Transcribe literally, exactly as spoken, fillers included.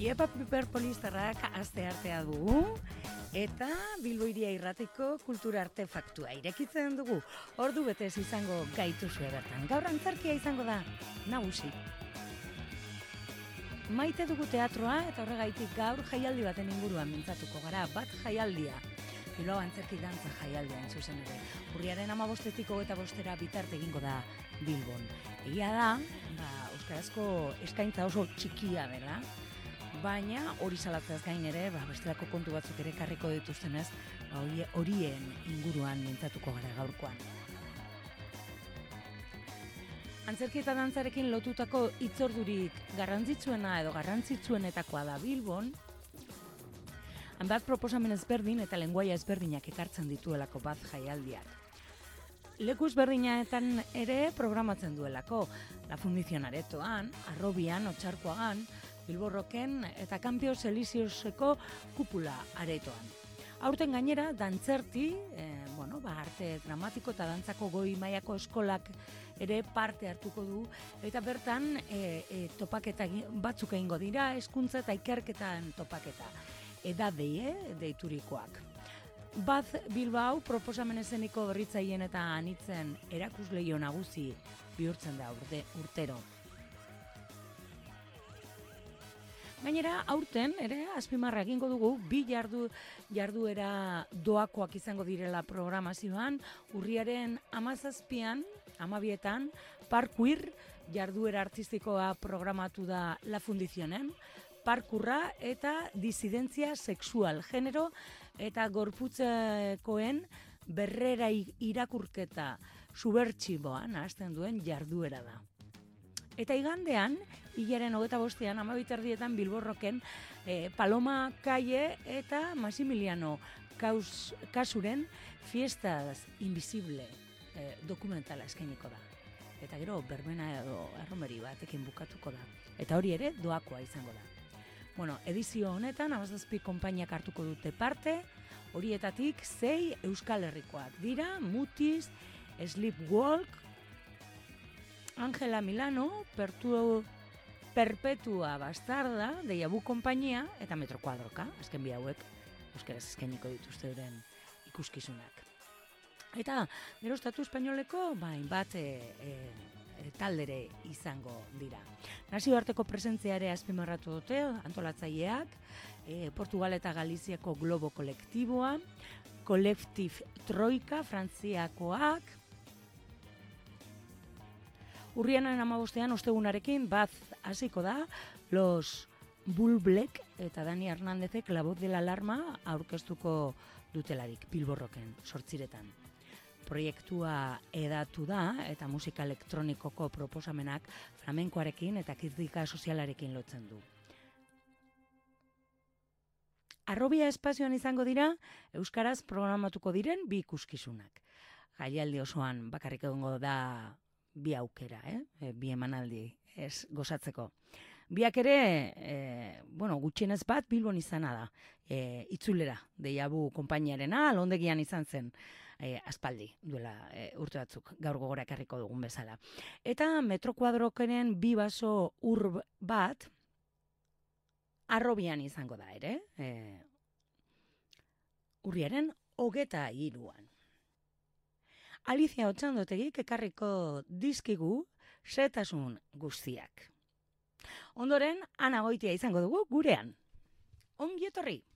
Iepa Piperpolistarrak aste artea dugu eta Bilbo Hiria Irratiko kultura artefaktua irekitzen dugu. Ordu betez izango gaituzue bertan. Gaur antzerkia izango da nagusi. Maite dugu teatroa eta horregaitik gaur jaialdi baten inguruan mintzatuko gara, bat jaialdia. Bilbao antzerki dantza jaialdia hain zuzen ere. Urriaren hamabostetik hogeita bostera bitarte egingo da Bilbon. Egia da, ba, euskarazko eskaintza oso txikia dela, baina hori salatzeaz gain ere, ba, bestelako kontu batzuk ere karriko dituztenez, ba, horien inguruan mintzatuko gara gaurkoan. Antzerki eta dantzarekin lotutako hitzordurik garrantzitsuena edo garrantzitsuenetakoa da Bilbon, hanbat proposamen ezberdin eta lenguaia ezberdinak ekartzen dituelako bat jaialdiak. Leku ezberdinetan ere programatzen duelako, La Fundizion Aretoan, Arrobian, Otxarkoagan, Bilbo Roken eta Campio Elíseoseko kupula aretoan. Aurten gainera, dantzerti, eh, bueno, ba, arte dramatiko eta dantzako goi mailako eskolak ere parte hartuko du, eta bertan e, e, topaketa batzuk egingo dira, hezkuntza eta ikerketan topaketa. Edadei, eh, deiturikoak. Bat Bilbao proposamen eszeniko berritzaileen eta anitzen erakusleio nagusi bihurtzen da urte, urtero. Gainera, aurten ere azpimarra egingo dugu bi jardu jarduera doakoak izango direla programazioan, urriaren hamazazpian, hamabietan, parkuir jarduera artistikoa programatu da La Fundizionen, parkurra eta disidentzia sexual, genero eta gorputzekoen berrera irakurketa subertsiboan hasten duen jarduera da. Eta igandean, hilaren hogeita bostean, amabiterdietan Bilbo Roken eh, Paloma Calle eta Maximiliano Kaus, Kasuren Fiestas Invisible eh, dokumentala eskainiko da. Eta gero berbena edo erromeri batekin bukatuko da. Eta hori ere doakoa izango da. Bueno, edizio honetan, hamazazpi konpainiak hartuko dute parte, horietatik sei Euskal Herrikoak dira, Mutis, Sleepwalk, Angela Milano, Pertu, Perpetua Bastarda, Deiabu Konpainia eta Metro Kuadroka, azken bi hauek euskaraz eskainiko dituzte euren ikuskizunak. Eta gero estatu espainoleko bain bat e, e, e, taldere izango dira. Nazioarteko presentzia ere azpimarratu dute antolatzaileak, e, Portugal eta Galiziako Globo kolektiboa, Collective Troika, Frantziakoak, Urrianen hamabostean ostegunarekin bat hasiko da Los Bulblek eta Dani Hernandezek La Voz de la Alarma aurkeztuko dutelarik Bilbo Roken sortziretan. Proiektua edatu da eta musika elektronikoko proposamenak flamenkoarekin eta kritika sozialarekin lotzen du. Arrobia espazioan izango dira euskaraz programatuko diren bi ikuskizunak. Jaialdi osoan bakarrik egongo da bi aukera, eh? bi emanaldi ez gozatzeko. Biak ere, e, bueno, gutxienez bat Bilbon izana da, e, itzulera, Deiabu konpainiarena, Alondegian izan zen, e, aspaldi duela e, urte batzuk, gaur gogora ekarriko dugun bezala. Eta Metro Kuadrokenen bi baso ur bat, Arrobian izango da ere, e, urriaren hogeta hiruan. Alicia Otxandotegik ekarriko dizkigu xehetasun guztiak. Ondoren, Ana Goitia izango dugu gurean. Ongi etorri!